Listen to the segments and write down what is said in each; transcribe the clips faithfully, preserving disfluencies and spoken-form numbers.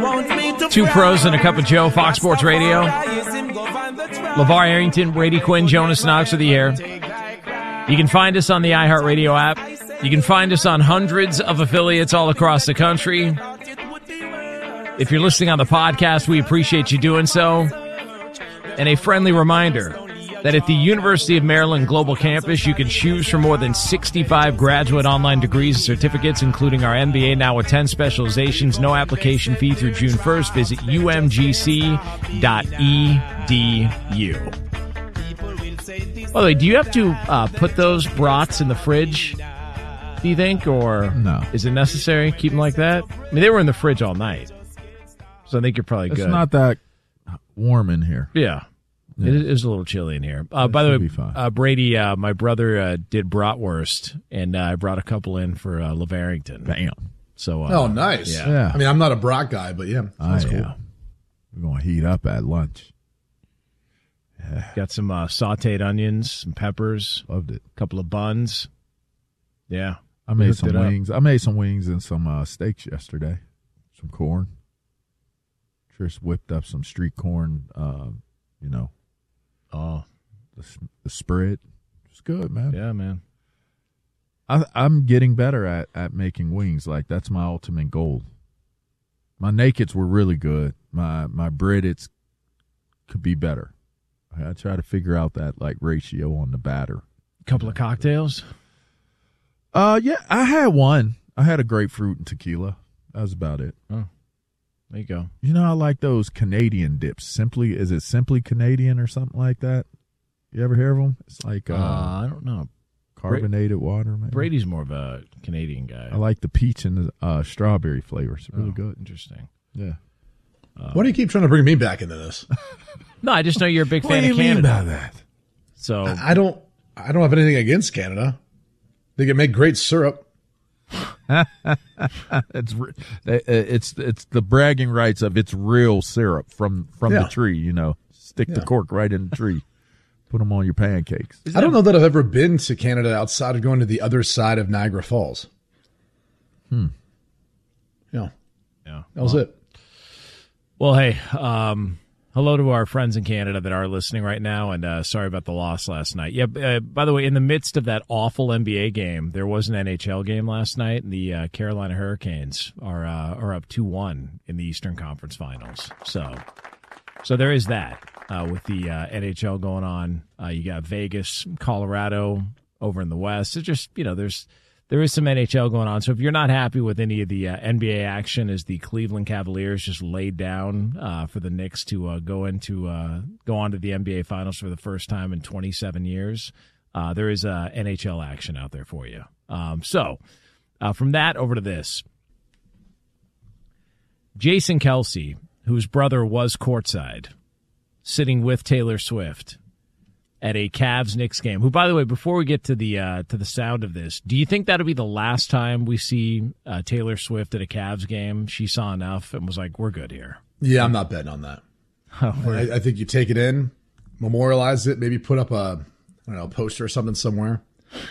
Two pros and a cup of Joe, Fox Sports Radio. LeVar Arrington, Brady Quinn, Jonas Knox with you here. You can find us on the iHeartRadio app. You can find us on hundreds of affiliates all across the country. If you're listening on the podcast, we appreciate you doing so. And a friendly reminder that at the University of Maryland Global Campus, you can choose from more than sixty-five graduate online degrees and certificates, including our M B A now with ten specializations. No application fee through June first. Visit U M G C dot E D U. By the way, do you have to uh, put those brats in the fridge, do you think? Or no. Is it necessary? Keep them like that? I mean, they were in the fridge all night. So I think you're probably good. It's not that warm in here. Yeah. Yeah. It is a little chilly in here. Uh, by the way, uh, Brady, uh, my brother uh, did bratwurst, and uh, I brought a couple in for uh, LeVarrington. Bam. So, uh, oh, nice. Yeah. yeah. I mean, I'm not a brat guy, but yeah, sounds oh, cool. Yeah. We're going to heat up at lunch. Yeah. Got some uh, sauteed onions, some peppers. Loved it. A couple of buns. Yeah. I made some wings. Up. I made some wings and some uh, steaks yesterday. Some corn. Trish whipped up some street corn, uh, you know. Oh, the, the spread. It's good, man. Yeah, man. I, I'm getting better at, at making wings. Like, that's my ultimate goal. My nakeds were really good. My my breadeds could be better. I try to figure out that, like, ratio on the batter. A couple of cocktails? Uh, yeah, I had one. I had a grapefruit and tequila. That was about it. Oh. There you go. You know, I like those Canadian dips. Simply, is it Simply Canadian or something like that? You ever hear of them? It's like uh, uh, I don't know, carbonated Bra- water. Maybe. Brady's more of a Canadian guy. I like the peach and the uh, strawberry flavors. Really oh, good. Interesting. Yeah. Uh, Why do you keep trying to bring me back into this? No, I just know you're a big fan what do of you Canada. Mean by that? So I, I don't. I don't have anything against Canada. They can make great syrup. it's it's it's the bragging rights of it's real syrup from from yeah. the tree. You know, stick yeah. the cork right in the tree, put them on your pancakes. I don't know that I've ever been to Canada outside of going to the other side of Niagara Falls. Hmm. Yeah. Yeah. That was well, it. Well, hey, um, hello to our friends in Canada that are listening right now, and uh, sorry about the loss last night. Yeah, uh, by the way, in the midst of that awful N B A game, there was an N H L game last night, and the uh, Carolina Hurricanes are uh, are up two one in the Eastern Conference Finals. So, so there is that uh, with the uh, N H L going on. Uh, you got Vegas, Colorado over in the West. It's just, you know, there's there is some N H L going on. So if you're not happy with any of the uh, N B A action as the Cleveland Cavaliers just laid down uh, for the Knicks to uh, go into uh, go on to the N B A Finals for the first time in twenty-seven years, uh, there is uh, N H L action out there for you. Um, so uh, from that over to this. Jason Kelce, whose brother was courtside, sitting with Taylor Swift at a Cavs-Knicks game, who, by the way, before we get to the uh, to the sound of this, do you think that'll be the last time we see uh, Taylor Swift at a Cavs game? She saw enough and was like, we're good here. Yeah, I'm not betting on that. Oh, I, I think you take it in, memorialize it, maybe put up a, I don't know, a poster or something somewhere.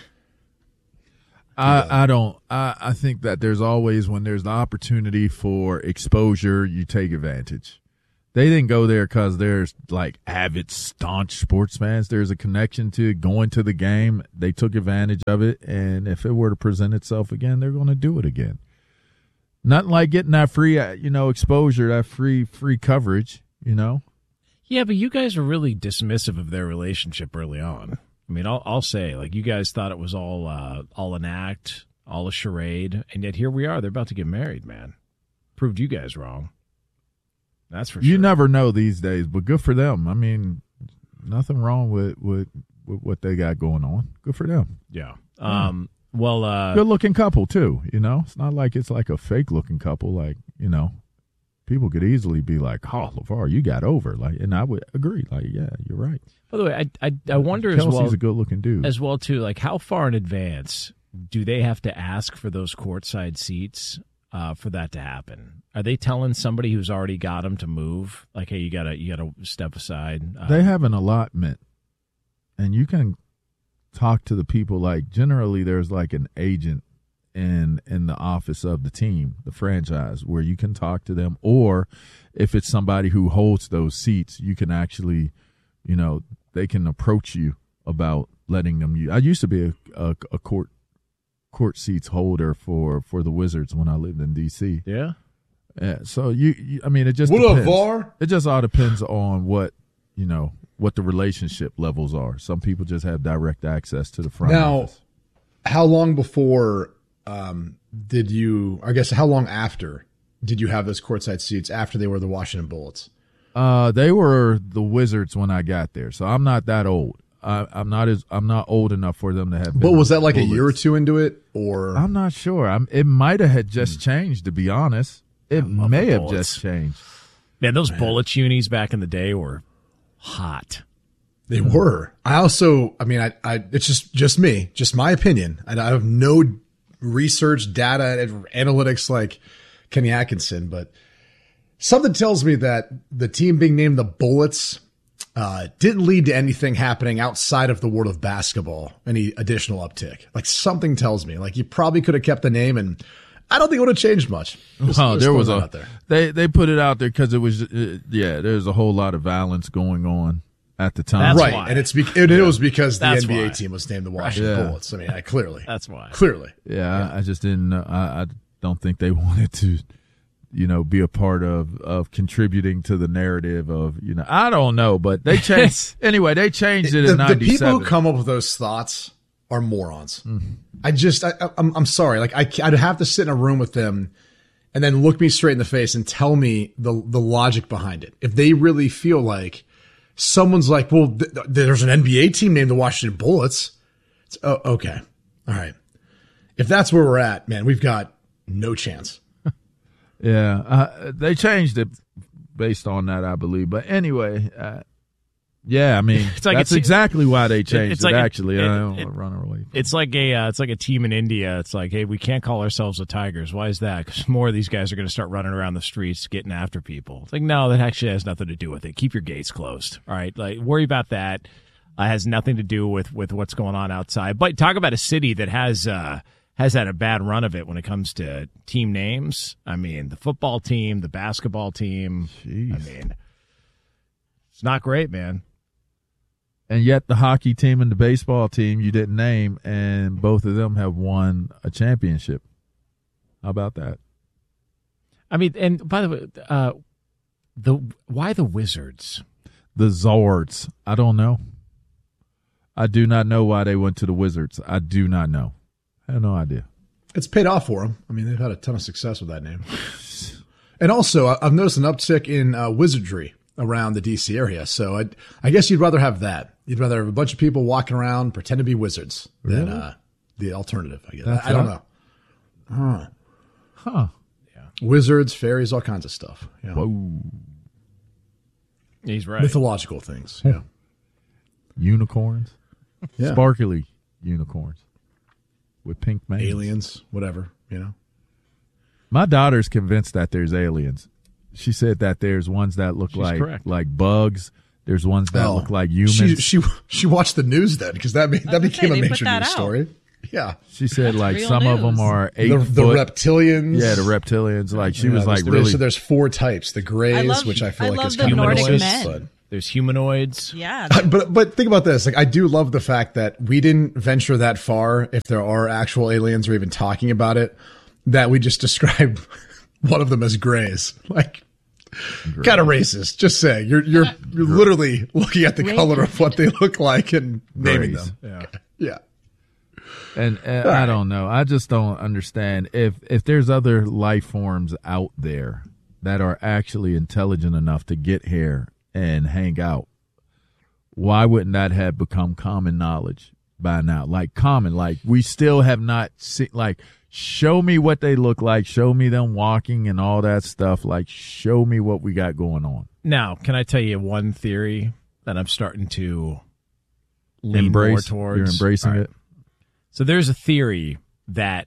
I, I don't. I, I think that there's always, when there's the opportunity for exposure, you take advantage. They didn't go there because there's like avid, staunch sports fans. There's a connection to going to the game. They took advantage of it, and if it were to present itself again, they're going to do it again. Nothing like getting that free, you know, exposure, that free, free coverage, you know. Yeah, but you guys are really dismissive of their relationship early on. I mean, I'll, I'll say, like, you guys thought it was all, uh, all an act, all a charade, and yet here we are. They're about to get married, man. Proved you guys wrong. That's for sure. You never know these days, but good for them. I mean, nothing wrong with, with, with what they got going on. Good for them. Yeah. Um, well, uh, good-looking couple, too, you know? It's not like it's like a fake-looking couple. Like, you know, people could easily be like, oh, LeVar, you got over. Like, and I would agree. Like, yeah, you're right. By the way, I I, I wonder Kelsey's as well. a good-looking dude. As well, too, like, how far in advance do they have to ask for those courtside seats uh, for that to happen? Are they telling somebody who's already got them to move, like, hey, you gotta you gotta step aside? Uh, they have an allotment, and you can talk to the people. Like, generally, there's like an agent in in the office of the team, the franchise, where you can talk to them, or if it's somebody who holds those seats, you can actually, you know, they can approach you about letting them use. I used to be a, a, a court court seats holder for, for the Wizards when I lived in D C. Yeah. Yeah. So you, you I mean, it just what depends. a V A R? It just all depends on what, you know, what the relationship levels are. Some people just have direct access to the front now, office. How long before um, did you, I guess, how long after did you have those courtside seats after they were the Washington Bullets? Uh, they were the Wizards when I got there, so I'm not that old. I, I'm not as I'm not old enough for them to have. Been But was that like Bullets. a year or two into it, or I'm not sure. I'm, it might have had just hmm. changed, to be honest. It may have bullets. just changed. Man, those Man. Bullets unis back in the day were hot. They were. I also, I mean, I, I, it's just, just me, just my opinion. And I have no research, data, analytics like Kenny Atkinson, but something tells me that the team being named the Bullets uh, didn't lead to anything happening outside of the world of basketball, any additional uptick. Like something tells me, like you probably could have kept the name, and I don't think it would have changed much. Just, oh, just there was a, out there. they they put it out there because it was, uh, yeah, there's a whole lot of violence going on at the time. That's right, why. and it's be- it, it was because the That's N B A why. team was named the Washington Yeah. Bullets. I mean, I clearly. That's why. Clearly. Yeah, Yeah. I, I just didn't know. I, I don't think they wanted to, you know, be a part of, of contributing to the narrative of, you know, I don't know, but they changed. Anyway, they changed it the, in the ninety-seven. people who come up with those thoughts are morons. Mm-hmm. I just, I, I'm, I'm sorry. Like I, I'd have to sit in a room with them and then look me straight in the face and tell me the, the logic behind it. If they really feel like someone's like, well, th- there's an N B A team named the Washington Bullets. It's, oh, okay. All right. If that's where we're at, man, we've got no chance. Yeah, uh, they changed it based on that, I believe. But anyway, uh, yeah, I mean, It's like that's it's- exactly why they changed it's it, like a- actually. it- I don't it- want to run away. It's like a uh, it's like a team in India. It's like, hey, we can't call ourselves the Tigers. Why is that? Because more of these guys are going to start running around the streets getting after people. It's like, no, that actually has nothing to do with it. Keep your gates closed. All right, like worry about that. Uh, has nothing to do with with what's going on outside. But talk about a city that has uh, has had a bad run of it when it comes to team names. I mean, the football team, the basketball team. Jeez. I mean, it's not great, man. And yet the hockey team and the baseball team you didn't name, and both of them have won a championship. How about that? I mean, and by the way, uh, the why the Wizards? The Zords. I don't know. I do not know why they went to the Wizards. I do not know. I have no idea. It's paid off for them. I mean, they've had a ton of success with that name. And also, I- I've noticed an uptick in uh, wizardry around the D C area. So I, I guess you'd rather have that. You'd rather have a bunch of people walking around pretend to be wizards than Really? uh, the alternative. I guess. That's I, I don't right. know. Huh. Huh. Wizards, fairies, all kinds of stuff. Yeah. Whoa. He's right. Mythological things. Yeah. Unicorns. Yeah. Sparkly unicorns with pink manes. Aliens, whatever, you know. My daughter's convinced that there's aliens. She said that there's ones that look She's like correct. like bugs. There's ones that Oh. look like humans. She She, she she watched the news then because that made, that gonna became say, a they put major that news out. story. Yeah. said like real some of them news. are eight The, the foot. reptilians. Yeah, the reptilians. Like she Yeah, was like there's- really. So there's four types. The grays, I love- which I feel I like love is the kind of Nordic meaningless, men. but- There's humanoids. Yeah. But but think about this. Like I do love the fact that we didn't venture that far. If there are actual aliens or even talking about it, that we just described one of them as grays. Like kind of racist. Just saying. You're you're you're literally looking at the Gray. color of what they look like and naming Grays. them. Yeah. Yeah. And, and I don't know. I just don't understand if if there's other life forms out there that are actually intelligent enough to get here and hang out. Why wouldn't that have become common knowledge by now? Like common, like we still have not seen. Like, show me what they look like. Show me them walking and all that stuff. Like, show me what we got going on. Now, can I tell you one theory that I'm starting to lean Embrace. more towards? You're embracing All right. it. So there's a theory that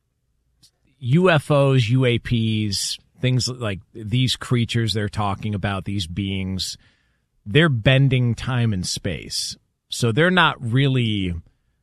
U F Os, U A Ps, things like these creatures they're talking about, these beings, they're bending time and space. So they're not really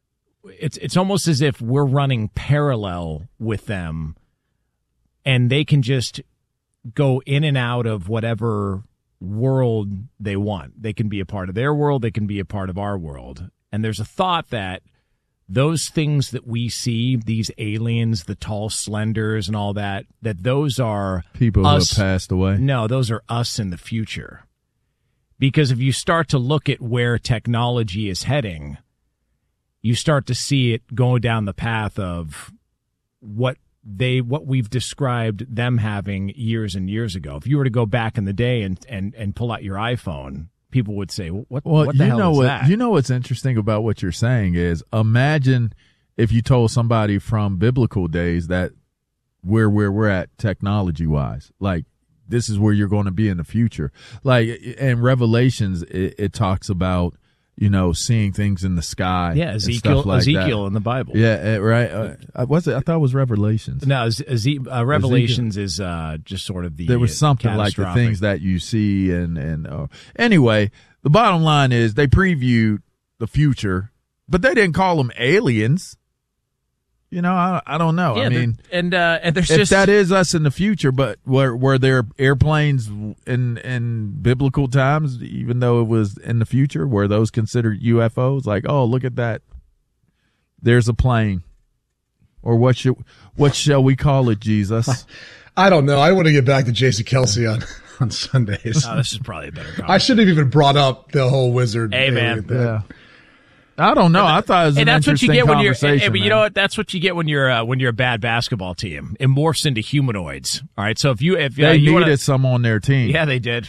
it's it's almost as if we're running parallel with them, and they can just go in and out of whatever world they want. They can be a part of their world. They can be a part of our world. And there's a thought that those things that we see, these aliens, the tall slenders and all that, that those are people us. who have passed away. No, those are us in the future. Because if you start to look at where technology is heading, you start to see it going down the path of what they what we've described them having years and years ago. If you were to go back in the day and and, and pull out your iPhone, people would say, "What? Well, what the you hell know is what? that?" You know what's interesting about what you're saying is, imagine if you told somebody from biblical days that where where we're at technology wise, like this is where you're going to be in the future. Like in Revelations, it, it talks about, you know, seeing things in the sky. Yeah, and Ezekiel, stuff like Ezekiel that. in the Bible. Yeah, uh, right. Uh, was it? I thought it was Revelations. No, Ez- Eze- uh, Revelations is uh, just sort of the. There was something like the catastrophic- things that you see, and and uh, anyway, the bottom line is they previewed the future, but they didn't call them aliens. You know, I I don't know. Yeah, I mean, and uh, and there's if just that is us in the future, but were were there airplanes in in biblical times, even though it was in the future, were those considered U F Os? Like, oh, look at that, there's a plane, or what should what shall we call it, Jesus? I don't know. I want to get back to Jason Kelsey on, on Sundays. Oh, this is probably a better. I shouldn't have even brought up the whole wizard. Hey, man. alien thing. Yeah. I don't know. I thought it was Hey, an that's what you interesting get when you're. conversation. Hey, but you man. know what? That's what you get when you're uh, when you're a bad basketball team. It morphs into humanoids. All right. So if you if uh, They you needed wanna, some on their team. yeah, they did.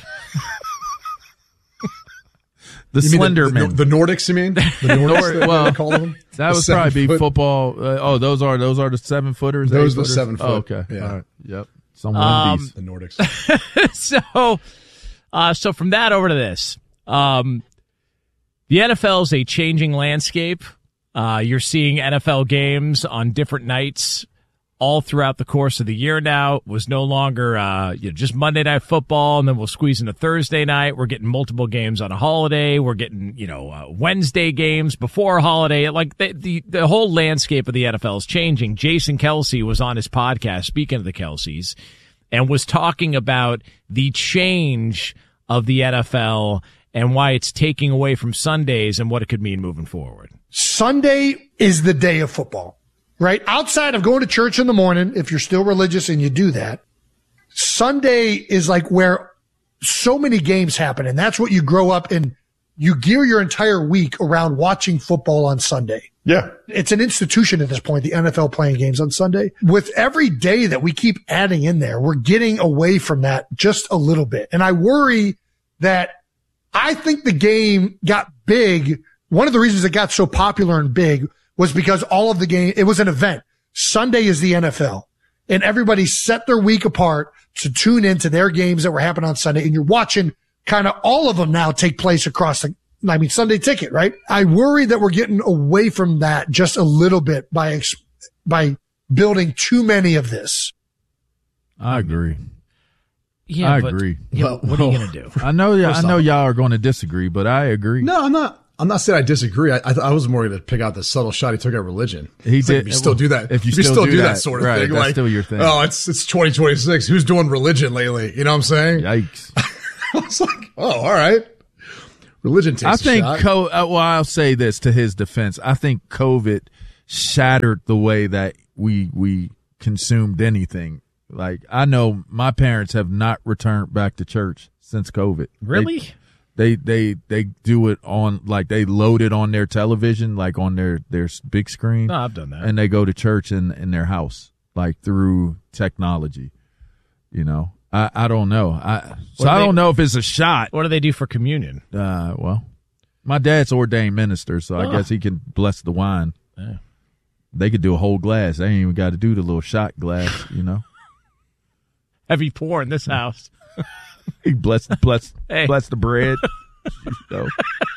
The You mean Slender the, Men. the, the Nordics, you mean? The Nordics, that well, they call them? That The would seven probably be foot- football. Uh, oh, those are those are the seven footers. Those eight are the footers? seven Oh, foot, okay. yeah. All right. Yep. Some Um, Wendy's. The Nordics. so, uh, so from that over to this, um, the N F L is a changing landscape. Uh, you're seeing N F L games on different nights all throughout the course of the year now. It was no longer uh, you know, just Monday Night Football, and then we'll squeeze into Thursday night. We're getting multiple games on a holiday. We're getting, you know, uh, Wednesday games before a holiday. Like the, the the whole landscape of the N F L is changing. Jason Kelsey was on his podcast, speaking of the Kelseys, and was talking about the change of the N F L and why it's taking away from Sundays and what it could mean moving forward. Sunday is the day of football, right? Outside of going to church in the morning, if you're still religious and you do that, Sunday is like where so many games happen. And that's what you grow up and you gear your entire week around watching football on Sunday. Yeah. It's an institution at this point, the N F L playing games on Sunday. With every day that we keep adding in there, we're getting away from that just a little bit. And I worry that I think the game got big. One of the reasons it got so popular and big was because all of the game, it was an event. Sunday is the N F L, and everybody set their week apart to tune into their games that were happening on Sunday. And you're watching kind of all of them now take place across the, I mean, Sunday Ticket, right? I worry that we're getting away from that just a little bit by, ex- by building too many of this. I agree. Yeah, I but- agree. Yeah, Well, what are you well, going to do? I know. Yeah, I First know off- y'all are going to disagree, but I agree. No, I'm not. I'm not saying I disagree. I, I, I was more going to pick out the subtle shot he took at religion. He It's like did- if you still do that. if you still do do that, that, sort of right, thing, that's like still your thing. Oh, it's it's twenty twenty-six. Who's doing religion lately? You know what I'm saying? Yikes. I was like, oh, all right. Religion takes. I a think. shot. Co- uh, well, I'll say this to his defense. I think COVID shattered the way that we we consumed anything. Like I know my parents have not returned back to church since COVID. Really? They, They they they do it on like they load it on their television, like on their their big screen, No, I've done that. and they go to church in in their house, like through technology. You know, I I don't know. I so What do I they- don't know if it's a shot. What do they do for communion? Uh, well, my dad's ordained minister, so I Oh. guess he can bless the wine. Yeah. They could do a whole glass. They ain't even got to do the little shot glass. You know, Heavy pour in this house. he bless bless Hey. bless the bread. You know.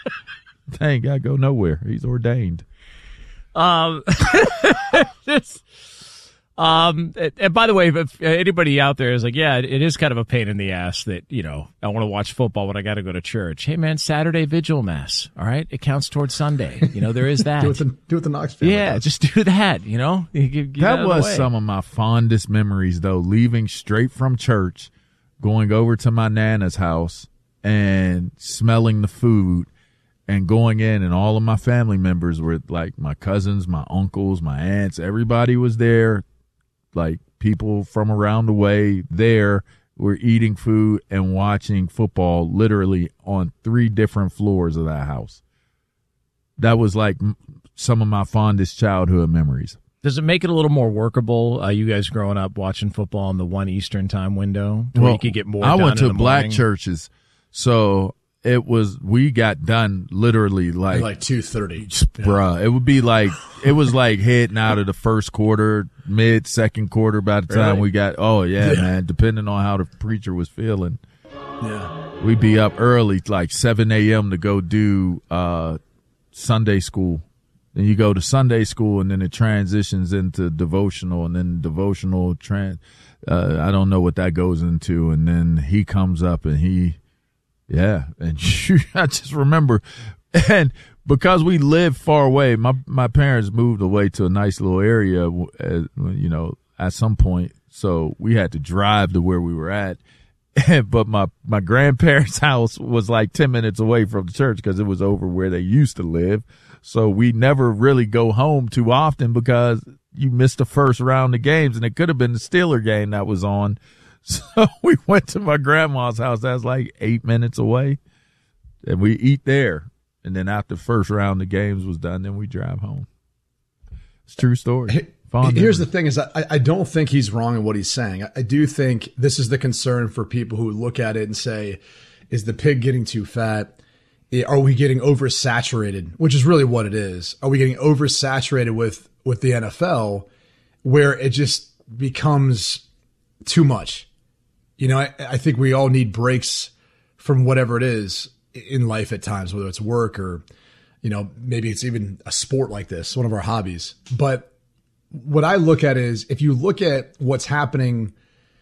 They ain't got to go nowhere. He's ordained. Um, this, Um, and by the way, if anybody out there is like, yeah, it is kind of a pain in the ass that, you know, I want to watch football when I got to go to church. Hey, man, Saturday vigil mass. All right. It counts towards Sunday. You know, there is that. do, it the, do it the Knox family. Yeah, does. Just do that, you know. Get, get that was some of my fondest memories, though, leaving straight from church, going over to my Nana's house and smelling the food and going in, and all of my family members were like my cousins, my uncles, my aunts. Everybody was there. Like people from around the way there were eating food and watching football literally on three different floors of that house. That was like some of my fondest childhood memories. Does it make it a little more workable? Uh, you guys growing up watching football in the one Eastern time window, where well, you could get more. I done went in to the black morning? churches, so it was we got done literally like like two thirty. Bruh, yeah. It would be like it was like heading out of the first quarter, mid second quarter by the time really? we got. Oh yeah, yeah, man. Depending on how the preacher was feeling, yeah, we'd be up early, like seven a.m. to go do uh, Sunday school. Then you go to Sunday school, and then it transitions into devotional, and then devotional trans. Uh, I don't know what that goes into, and then he comes up and he. Yeah, and I just remember, and because we lived far away, my my parents moved away to a nice little area, uh, you know, at some point, so we had to drive to where we were at. But my my grandparents' house was like ten minutes away from the church because it was over where they used to live. So we never really go home too often because you missed the first round of games, and it could have been the Steeler game that was on. So we went to my grandma's house. That's like eight minutes away, and we eat there. And then after the first round of games was done, then we drive home. It's a true story. Fond Here's memory. The thing is, I, I don't think he's wrong in what he's saying. I, I do think this is the concern for people who look at it and say, is the pig getting too fat? Are we getting oversaturated? Which is really what it is. Are we getting oversaturated with, with the N F L where it just becomes too much? You know, I, I think we all need breaks from whatever it is in life at times, whether it's work or, you know, maybe it's even a sport like this, one of our hobbies. But what I look at is if you look at what's happening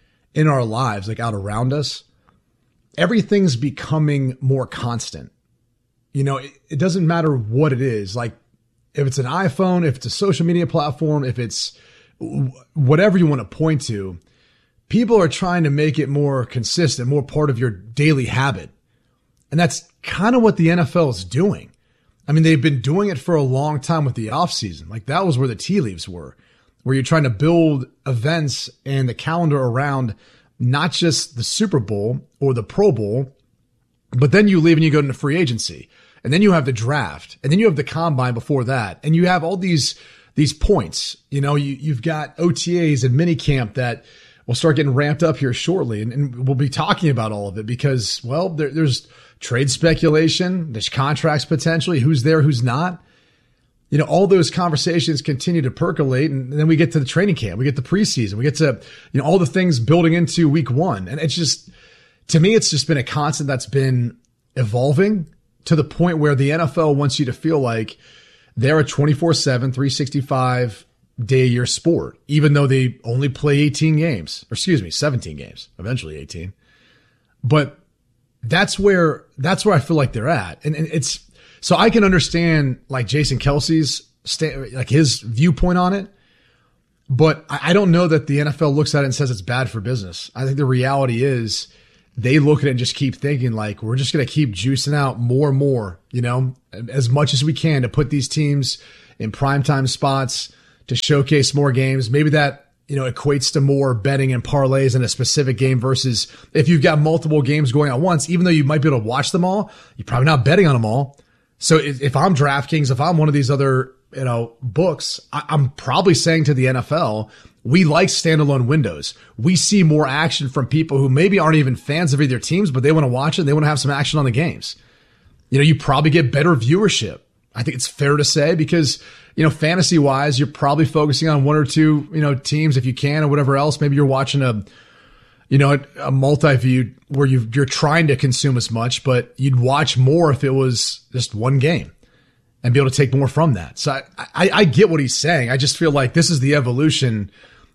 in our lives, like out around us, everything's becoming more constant. You know, it, it doesn't matter what it is. Like if it's an iPhone, if it's a social media platform, if it's whatever you want to point to, people are trying to make it more consistent, more part of your daily habit. And that's kind of what the N F L is doing. I mean, they've been doing it for a long time with the offseason. Like that was where the tea leaves were, where you're trying to build events and the calendar around not just the Super Bowl or the Pro Bowl, but then you leave and you go into free agency. And then you have the draft. And then you have the combine before that. And you have all these, these points. You know, you, you've got O T As and minicamp that we'll start getting ramped up here shortly. And, and we'll be talking about all of it because, well, there, there's trade speculation. There's contracts potentially. Who's there, who's not. You know, all those conversations continue to percolate. And then we get to the training camp. We get the preseason. We get to, you know, all the things building into week one. And it's just, to me, it's just been a constant that's been evolving to the point where the N F L wants you to feel like they're a twenty-four seven, three sixty-five day a year sport, even though they only play eighteen games, or excuse me, seventeen games, eventually eighteen. But that's where, that's where I feel like they're at. And, and it's, so I can understand like Jason Kelsey's, sta- like his viewpoint on it, but I, I don't know that the N F L looks at it and says it's bad for business. I think the reality is they look at it and just keep thinking like, we're just going to keep juicing out more and more, you know, as much as we can to put these teams in primetime spots, to showcase more games. Maybe that, you know, equates to more betting and parlays in a specific game versus if you've got multiple games going at once, even though you might be able to watch them all, you're probably not betting on them all. So if, if I'm DraftKings, if I'm one of these other, you know, books, I, I'm probably saying to the N F L, we like standalone windows. We see more action from people who maybe aren't even fans of either teams, but they want to watch it. They want to have some action on the games. You know, you probably get better viewership. I think it's fair to say because, you know, fantasy wise, you're probably focusing on one or two, you know, teams if you can or whatever else. Maybe you're watching a, you know, a, a multi-view where you you're trying to consume as much, but you'd watch more if it was just one game and be able to take more from that. So I, I, I get what he's saying. I just feel like this is the evolution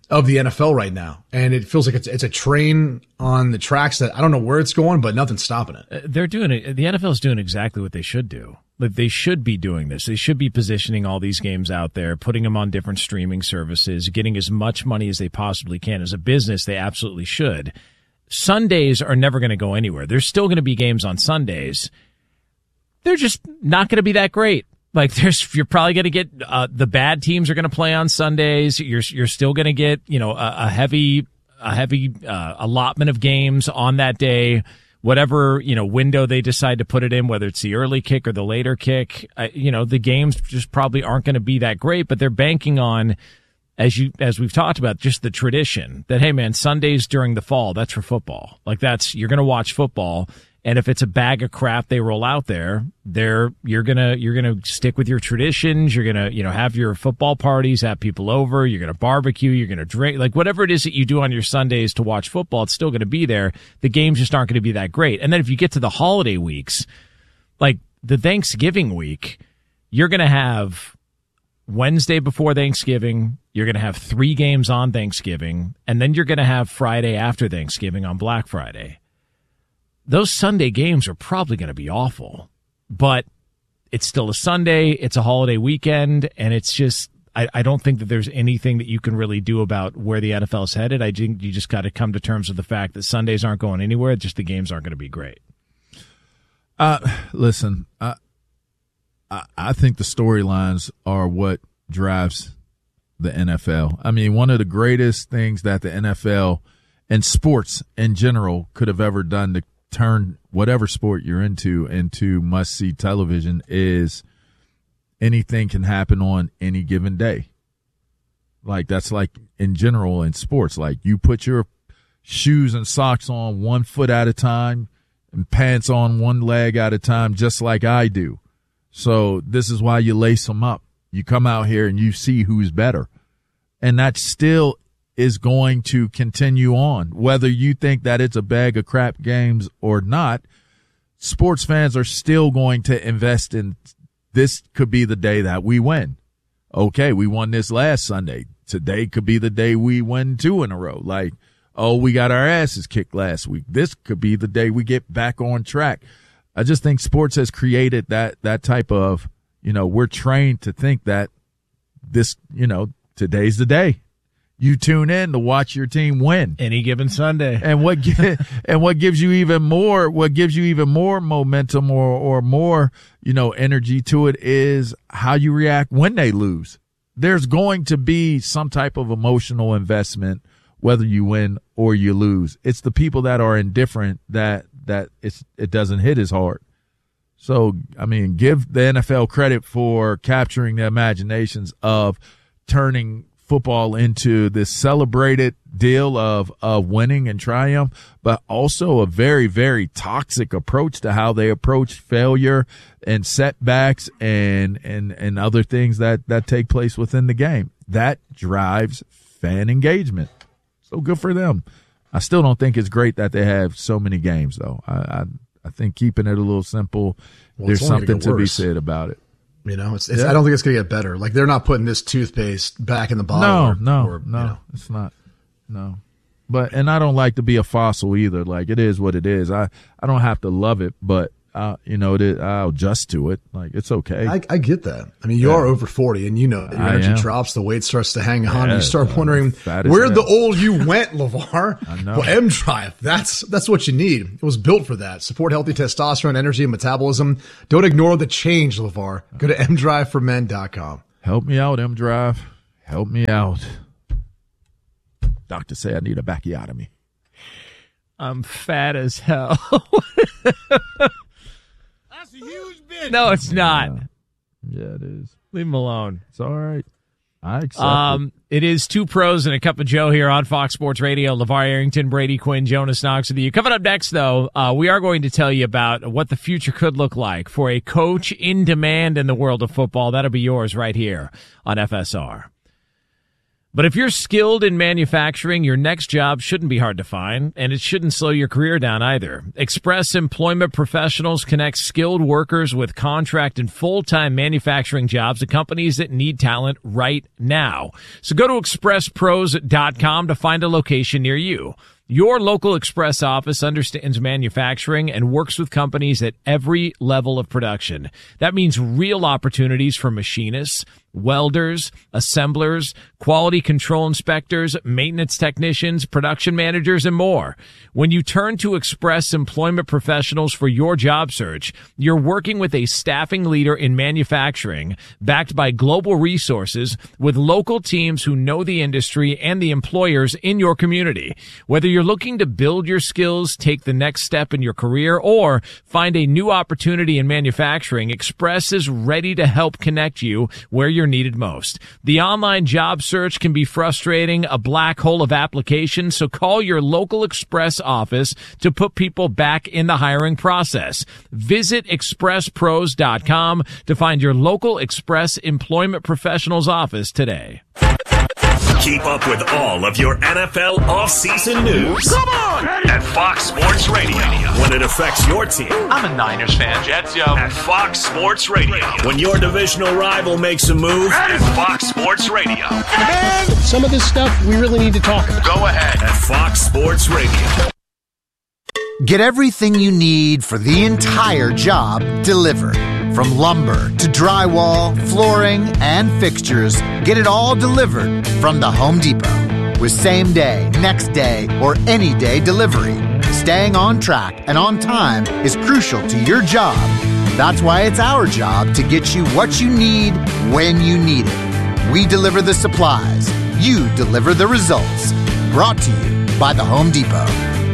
of the N F L right now. And it feels like it's it's a train on the tracks that I don't know where it's going, but nothing's stopping it. Uh, they're doing it. The N F L is doing exactly what they should do. Like they should be doing this. They should be positioning all these games out there, putting them on different streaming services, getting as much money as they possibly can. As a business, they absolutely should. Sundays are never going to go anywhere. There's still going to be games on Sundays. They're just not going to be that great. Like there's, you're probably going to get uh, the bad teams are going to play on Sundays. You're you're still going to get you know a, a heavy a heavy uh, allotment of games on that day. Whatever you know window they decide to put it in, whether it's the early kick or the later kick, uh, you know the games just probably aren't going to be that great. But they're banking on, as you as we've talked about, just the tradition that hey man, Sundays during the fall, that's for football. Like that's you're going to watch football. And if it's a bag of crap they roll out there, there you're gonna you're gonna stick with your traditions. You're gonna you know have your football parties, have people over. You're gonna barbecue. You're gonna drink, like whatever it is that you do on your Sundays to watch football. It's still gonna be there. The games just aren't gonna be that great. And then if you get to the holiday weeks, like the Thanksgiving week, you're gonna have Wednesday before Thanksgiving. You're gonna have three games on Thanksgiving, and then you're gonna have Friday after Thanksgiving on Black Friday. Those Sunday games are probably going to be awful, but it's still a Sunday. It's a holiday weekend, and it's just I, I don't think that there's anything that you can really do about where the N F L is headed. I think you just got to come to terms with the fact that Sundays aren't going anywhere. Just the games aren't going to be great. Uh, listen, I, I, I think the storylines are what drives the N F L. I mean, one of the greatest things that the N F L and sports in general could have ever done to turn whatever sport you're into into must-see television is anything can happen on any given day. Like that's like in general in sports, like you put your shoes and socks on one foot at a time and pants on one leg at a time, just like I do. So this is why you lace them up. You come out here and you see who's better. And that still is going to continue on. Whether you think that it's a bag of crap games or not, sports fans are still going to invest in this could be the day that we win. Okay, we won this last Sunday. Today could be the day we win two in a row. Like, oh, we got our asses kicked last week. This could be the day we get back on track. I just think sports has created that that type of, you know, we're trained to think that this, you know, today's the day. You tune in to watch your team win any given Sunday. And what and what gives you even more what gives you even more momentum or or more, you know, energy to it is how you react when they lose. There's going to be some type of emotional investment whether you win or you lose. It's the people that are indifferent that that it's it doesn't hit as hard. So, I mean, give the N F L credit for capturing the imaginations of turning football into this celebrated deal of, of winning and triumph, but also a very, very toxic approach to how they approach failure and setbacks and, and, and other things that, that take place within the game. That drives fan engagement. So good for them. I still don't think it's great that they have so many games, though. I, I, I think keeping it a little simple, well, there's something to be said about it. You know, it's, it's yeah. I don't think it's going to get better. Like, they're not putting this toothpaste back in the bottle. No, or, no, or, no, you know. It's not. No. But, and I don't like to be a fossil either. Like, it is what it is. I, I don't have to love it, but, uh, you know, it, I'll adjust to it. Like, it's okay. I, I get that. I mean, you yeah. are over forty, and you know, your I energy am. drops, the weight starts to hang on, yeah, and you start uh, wondering, where'd the old you went, LeVar? I know. Well, M Drive, that's, that's what you need. It was built for that. Support healthy testosterone, energy, and metabolism. Don't ignore the change, LeVar. Go to m drive for men dot com. Help me out, M Drive. Help me out. Doctor say I need a backiotomy. I'm fat as hell. That's a huge bit. No, it's not. Yeah. yeah, it is. Leave him alone. It's all right. I accept um, it. It is Two Pros and a Cup of Joe here on Fox Sports Radio. LeVar Arrington, Brady Quinn, Jonas Knox with you. Coming up next, though, uh, we are going to tell you about what the future could look like for a coach in demand in the world of football. That'll be yours right here on F S R. But if you're skilled in manufacturing, your next job shouldn't be hard to find, and it shouldn't slow your career down either. Express Employment Professionals connects skilled workers with contract and full-time manufacturing jobs at companies that need talent right now. So go to express pros dot com to find a location near you. Your local Express office understands manufacturing and works with companies at every level of production. That means real opportunities for machinists, welders, assemblers, quality control inspectors, maintenance technicians, production managers, and more. When you turn to Express Employment Professionals for your job search, you're working with a staffing leader in manufacturing, backed by global resources, with local teams who know the industry and the employers in your community. Whether you're looking to build your skills, take the next step in your career, or find a new opportunity in manufacturing, Express is ready to help connect you where you're needed most. The online job search can be frustrating, a black hole of applications, so call your local Express office to put people back in the hiring process. Visit express pros dot com to find your local Express Employment Professionals office today. Keep up with all of your N F L offseason news. Come on! At Fox Sports Radio. When it affects your team. I'm a Niners fan. Jets, yo. At Fox Sports Radio. When your divisional rival makes a move. At Fox Sports Radio. Man, some of this stuff we really need to talk about. Go ahead. At Fox Sports Radio. Get everything you need for the entire job delivered. From lumber to drywall, flooring, and fixtures, get it all delivered from the Home Depot. With same day, next day, or any day delivery, staying on track and on time is crucial to your job. That's why it's our job to get you what you need when you need it. We deliver the supplies. You deliver the results. Brought to you by the Home Depot.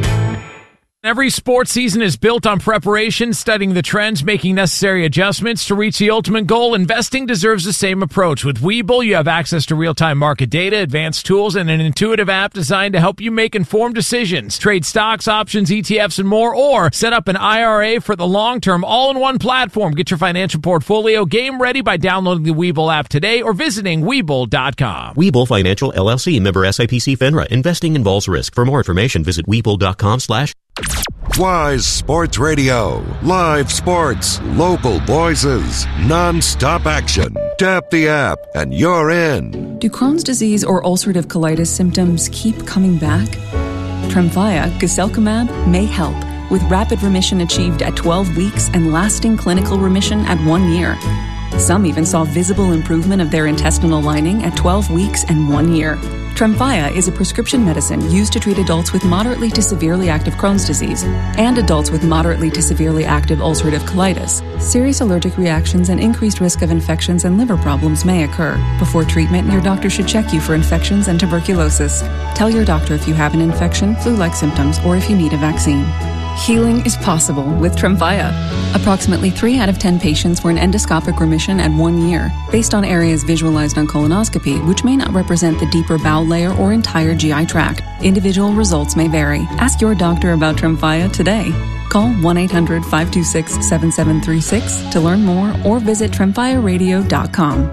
Every sports season is built on preparation, studying the trends, making necessary adjustments to reach the ultimate goal. Investing deserves the same approach. With Webull, you have access to real-time market data, advanced tools, and an intuitive app designed to help you make informed decisions. Trade stocks, options, E T Fs, and more, or set up an I R A for the long term, all in one platform. Get your financial portfolio game ready by downloading the Webull app today or visiting Webull dot com. Webull Financial, L L C, member S I P C FINRA. Investing involves risk. For more information, visit Webull dot com slash Wise Sports Radio. Live sports, local voices, non-stop action. Tap the app and you're in. Do Crohn's disease or ulcerative colitis symptoms keep coming back? Tremfya, guselkumab, may help, with rapid remission achieved at twelve weeks and lasting clinical remission at one year. Some even saw visible improvement of their intestinal lining at twelve weeks and one year. Tremfya is a prescription medicine used to treat adults with moderately to severely active Crohn's disease and adults with moderately to severely active ulcerative colitis. Serious allergic reactions and increased risk of infections and liver problems may occur. Before treatment, your doctor should check you for infections and tuberculosis. Tell your doctor if you have an infection, flu-like symptoms, or if you need a vaccine. Healing is possible with Tremfya. Approximately three out of ten patients were in endoscopic remission at one year, based on areas visualized on colonoscopy, which may not represent the deeper bowel layer or entire G I tract. Individual results may vary. Ask your doctor about Tremfya today. Call one eight hundred five two six seven seven three six to learn more or visit tremfya radio dot com.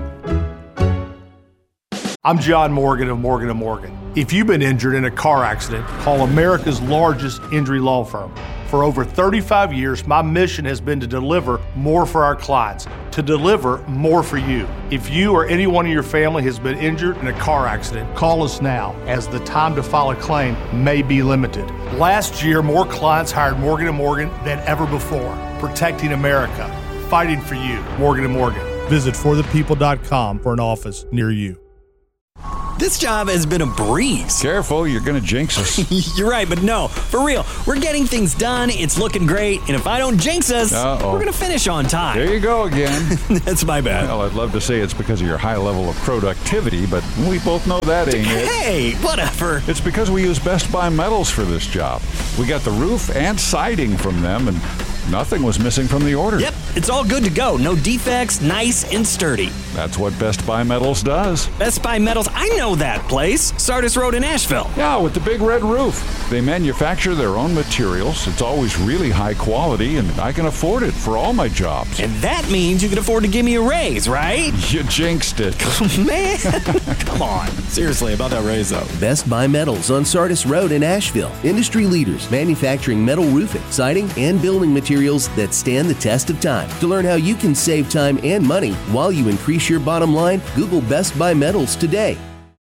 I'm John Morgan of Morgan and Morgan. If you've been injured in a car accident, call America's largest injury law firm. For over thirty-five years, my mission has been to deliver more for our clients, to deliver more for you. If you or anyone in your family has been injured in a car accident, call us now, as the time to file a claim may be limited. Last year, more clients hired Morgan and Morgan than ever before, protecting America, fighting for you. Morgan and Morgan. Visit for the people dot com for an office near you. This job has been a breeze. Careful, you're going to jinx us. You're right, but no, for real. We're getting things done, it's looking great, and if I don't jinx us, Uh-oh. we're going to finish on time. There you go again. That's my bad. Well, I'd love to say it's because of your high level of productivity, but we both know that ain't it. Hey, whatever. It's because we use Best Buy metals for this job. We got the roof and siding from them, and Nothing was missing from the order. Yep, it's all good to go. No defects, nice and sturdy. That's what Best Buy Metals does. Best Buy Metals, I know that place. Sardis Road in Asheville. Yeah, with the big red roof. They manufacture their own materials. It's always really high quality, and I can afford it for all my jobs. And that means you can afford to give me a raise, right? You jinxed it. Man, come on. Seriously, about that raise, though. Best Buy Metals on Sardis Road in Asheville. Industry leaders manufacturing metal roofing, siding, and building materials that stand the test of time. To learn how you can save time and money while you increase your bottom line, Google Best Buy Metals today.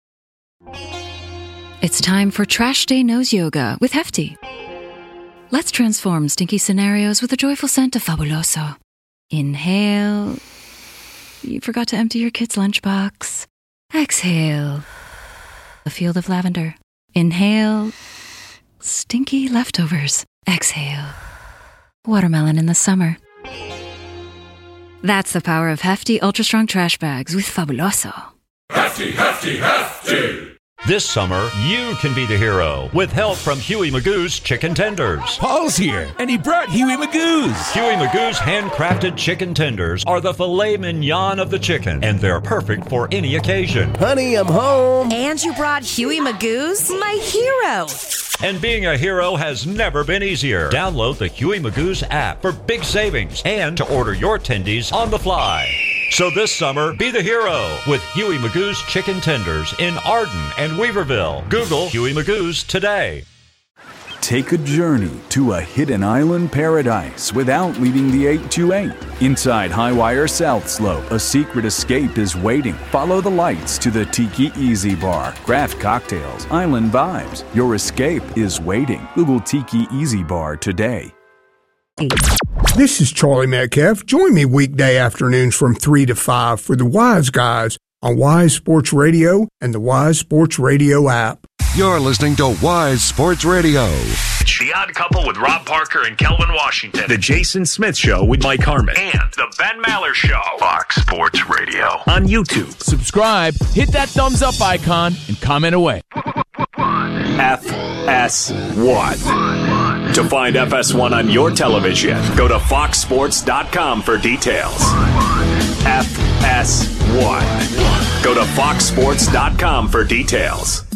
It's time for Trash Day Nose Yoga with Hefty. Let's transform stinky scenarios with a joyful scent of Fabuloso. Inhale. You forgot to empty your kid's lunchbox. Exhale. A field of lavender. Inhale. Stinky leftovers. Exhale. Watermelon in the summer. That's the power of Hefty Ultra Strong Trash Bags with Fabuloso. Hefty, Hefty, Hefty! This summer, you can be the hero with help from Huey Magoo's Chicken Tenders. Paul's here, and he brought Huey Magoo's. Huey Magoo's handcrafted chicken tenders are the filet mignon of the chicken, and they're perfect for any occasion. Honey, I'm home. And you brought Huey Magoo's? My hero. And being a hero has never been easier. Download the Huey Magoo's app for big savings and to order your tendies on the fly. So this summer, be the hero with Huey Magoo's Chicken Tenders in Arden and Weaverville. Google Huey Magoo's today. Take a journey to a hidden island paradise without leaving the eight two eight. Inside Highwire South Slope, a secret escape is waiting. Follow the lights to the Tiki Easy Bar. Craft cocktails, island vibes. Your escape is waiting. Google Tiki Easy Bar today. This is Charlie Metcalf. Join me weekday afternoons from three to five for the Wise Guys on Wise Sports Radio and the Wise Sports Radio app. You're listening to Wise Sports Radio. The Odd Couple with Rob Parker and Kelvin Washington. The Jason Smith Show with Mike Harmon. And The Ben Maller Show. Fox Sports Radio. On YouTube. Subscribe, hit that thumbs up icon, and comment away. F S one. To find F S one on your television, go to fox sports dot com for details. F S one. Go to fox sports dot com for details.